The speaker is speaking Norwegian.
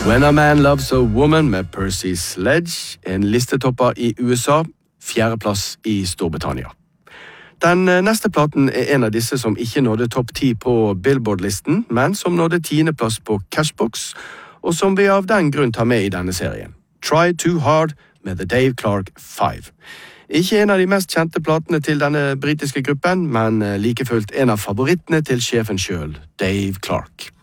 When a Man Loves a Woman med Percy Sledge, en listetopper i USA, fjerdeplass i Storbritannia. Den neste platen en av disse som ikke nådde topp 10 på Billboard-listen, men som nådde 10. plass på Cashbox, og som vi av den grunn tar med i denne serien. Try Too Hard med The Dave Clark 5. Ikke en av de mest kjente platene til denne britiske gruppen, men like fullt en av favorittene til sjefen selv, Dave Clark.